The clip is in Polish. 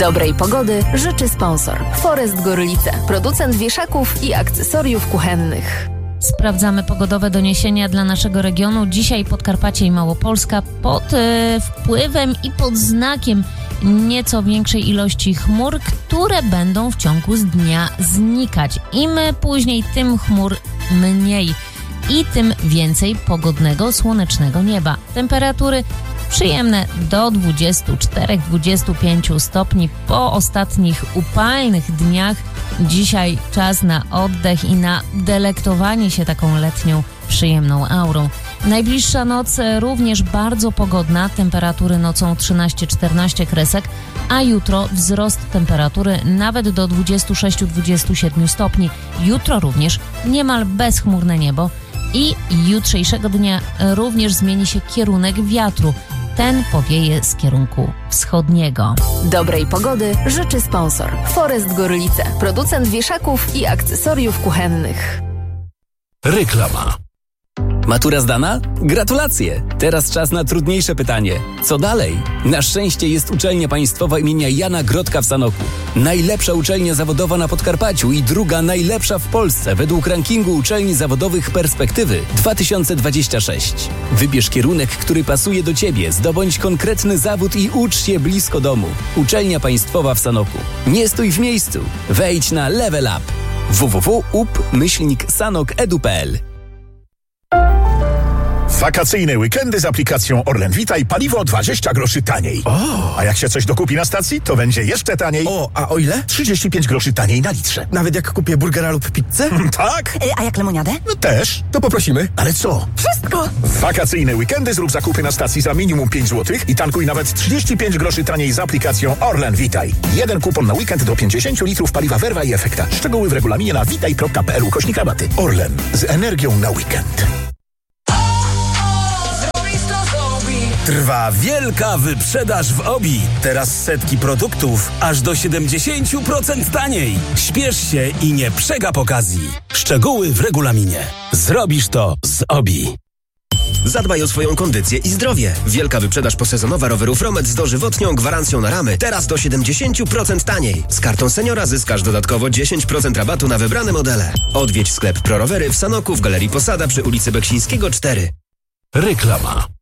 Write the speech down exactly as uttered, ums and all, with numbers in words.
Dobrej pogody życzy sponsor Forest Gorlice, producent wieszaków i akcesoriów kuchennych. Sprawdzamy pogodowe doniesienia dla naszego regionu. Dzisiaj Podkarpacie i Małopolska pod e, wpływem i pod znakiem nieco większej ilości chmur, które będą w ciągu dnia znikać. Im później, tym chmur mniej i tym więcej pogodnego, słonecznego nieba. Temperatury przyjemne do dwudziestu czterech do dwudziestu pięciu stopni po ostatnich upalnych dniach. Dzisiaj czas na oddech i na delektowanie się taką letnią, przyjemną aurą. Najbliższa noc również bardzo pogodna, temperatury nocą trzynaście czternaście kresek, a jutro wzrost temperatury nawet do dwudziestu sześciu do dwudziestu siedmiu stopni. Jutro również niemal bezchmurne niebo i jutrzejszego dnia również zmieni się kierunek wiatru. Ten powieje z kierunku wschodniego. Dobrej pogody życzy sponsor Forest Gorlice, producent wieszaków i akcesoriów kuchennych. Reklama. Matura zdana? Gratulacje! Teraz czas na trudniejsze pytanie. Co dalej? Na szczęście jest uczelnia państwowa imienia Jana Grodka w Sanoku. Najlepsza uczelnia zawodowa na Podkarpaciu i druga najlepsza w Polsce według rankingu uczelni zawodowych Perspektywy dwa tysiące dwadzieścia sześć. Wybierz kierunek, który pasuje do Ciebie, zdobądź konkretny zawód i ucz się blisko domu. Uczelnia państwowa w Sanoku. Nie stój w miejscu. Wejdź na Level Up. w w w kropka u p myślnik sanok kropka e d u kropka p l. Wakacyjne weekendy z aplikacją Orlen Witaj, paliwo dwadzieścia groszy taniej. O! A jak się coś dokupi na stacji, to będzie jeszcze taniej. O, a o ile? trzydzieści pięć groszy taniej na litrze. Nawet jak kupię burgera lub pizzę? Tak? E, a jak lemoniadę? No też. To poprosimy. Ale co? Wszystko! W wakacyjne weekendy zrób zakupy na stacji za minimum pięć złotych i tankuj nawet trzydzieści pięć groszy taniej z aplikacją Orlen Witaj. Jeden kupon na weekend do pięćdziesięciu litrów paliwa Werwa i Efekta. Szczegóły w regulaminie na witaj kropka p l ukośnik rabaty. Orlen. Z energią na weekend. Trwa wielka wyprzedaż w Obi. Teraz setki produktów aż do siedemdziesiąt procent taniej. Śpiesz się i nie przegap okazji. Szczegóły w regulaminie. Zrobisz to z Obi. Zadbaj o swoją kondycję i zdrowie. Wielka wyprzedaż posezonowa rowerów Romet z dożywotnią gwarancją na ramy. Teraz do siedemdziesiąt procent taniej. Z kartą seniora zyskasz dodatkowo dziesięć procent rabatu na wybrane modele. Odwiedź sklep ProRowery w Sanoku w Galerii Posada przy ulicy Beksińskiego cztery. Reklama.